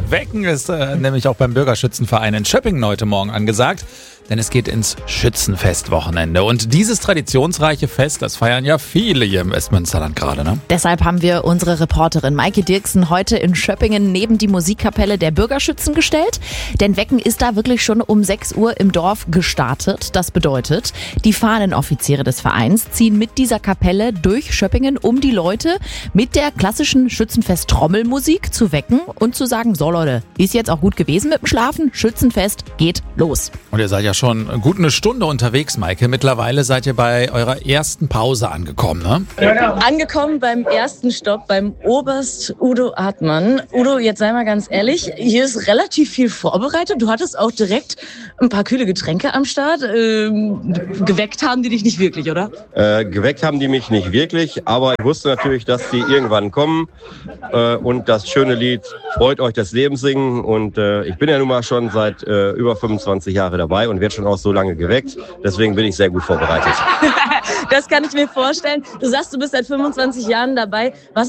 Wecken ist nämlich auch beim Bürgerschützenverein in Schöppingen heute Morgen angesagt, denn es geht ins Schützenfestwochenende. Und dieses traditionsreiche Fest, das feiern ja viele hier im Westmünsterland gerade, ne? Deshalb haben wir unsere Reporterin Maike Dirksen heute in Schöppingen neben die Musikkapelle der Bürgerschützen gestellt. Denn Wecken ist da wirklich schon um 6 Uhr im Dorf gestartet. Das bedeutet, die Fahnenoffiziere des Vereins ziehen mit dieser Kapelle durch Schöppingen, um die Leute mit der klassischen Schützenfest-Trommelmusik zu wecken und zu sagen, so Leute, ist jetzt auch gut gewesen mit dem Schlafen, Schützenfest geht los. Und ihr seid ja schon gut eine Stunde unterwegs, Maike. Mittlerweile seid ihr bei eurer ersten Pause angekommen, ne? Angekommen beim ersten Stopp beim Oberst Udo Artmann. Udo, jetzt sei mal ganz ehrlich, hier ist relativ viel vorbereitet. Du hattest auch direkt ein paar kühle Getränke am Start. Geweckt haben die dich nicht wirklich, oder? Geweckt haben die mich nicht wirklich, aber ich wusste natürlich, dass die irgendwann kommen und das schöne Lied Freut euch das Leben singen. Und ich bin ja nun mal schon seit über 25 Jahren dabei und werde schon auch so lange geweckt. Deswegen bin ich sehr gut vorbereitet. Das kann ich mir vorstellen. Du sagst, du bist seit 25 Jahren dabei. Was